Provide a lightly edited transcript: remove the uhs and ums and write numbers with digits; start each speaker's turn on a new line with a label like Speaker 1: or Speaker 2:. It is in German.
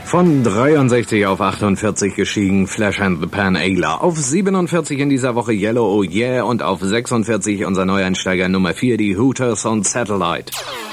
Speaker 1: Von 63 auf 48 gestiegen Flash and the Pan Ayler. Auf 47 in dieser Woche Yellow Oh Yeah und auf 46 unser Neueinsteiger Nummer 4, die Hooters on Satellite.